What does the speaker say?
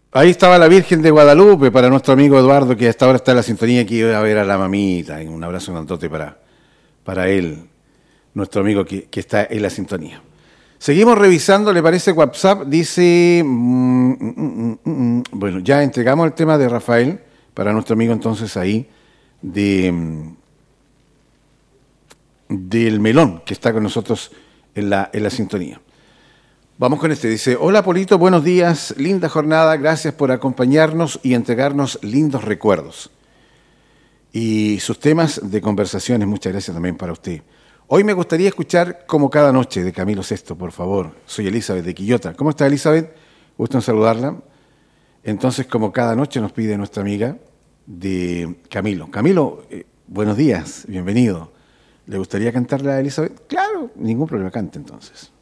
Ahí estaba la Virgen de Guadalupe para nuestro amigo Eduardo, que hasta ahora está en la sintonía, que iba a ver a la mamita. Y un abrazo grandote para él, nuestro amigo que está en la sintonía. Seguimos revisando, ¿le parece? WhatsApp dice, bueno, ya entregamos el tema de Rafael para nuestro amigo entonces ahí del melón, que está con nosotros en la sintonía. Vamos con este, dice, hola Polito, buenos días, linda jornada, gracias por acompañarnos y entregarnos lindos recuerdos. Y sus temas de conversaciones, muchas gracias también para usted. Hoy me gustaría escuchar Como cada noche de Camilo Sesto, por favor. Soy Elizabeth de Quillota. ¿Cómo está Elizabeth? Gusto en saludarla. Entonces, Como cada noche nos pide nuestra amiga de Camilo. Camilo, buenos días, bienvenido. ¿Le gustaría cantarle a Elizabeth? Claro, ningún problema, cante entonces.